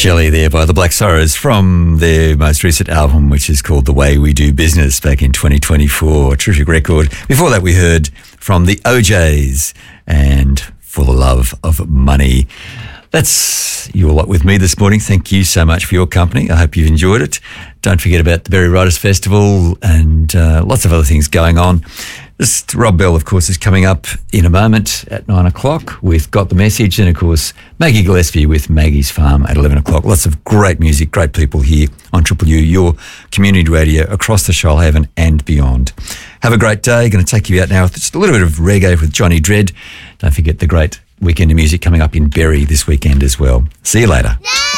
Shelley there by the Black Sorrows from their most recent album, which is called The Way We Do Business, back in 2024. A terrific record. Before that, we heard from the OJs and For the Love of Money. That's your lot with me this morning. Thank you so much for your company. I hope you've enjoyed it. Don't forget about the Berry Writers Festival and lots of other things going on. This Rob Bell, of course, is coming up in a moment at 9 o'clock with Got the Message, and, of course, Maggie Gillespie with Maggie's Farm at 11 o'clock. Lots of great music, great people here on Triple U, your community radio across the Shoalhaven and beyond. Have a great day. Going to take you out now with just a little bit of reggae with Johnny Dredd. Don't forget the great weekend of music coming up in Berry this weekend as well. See you later.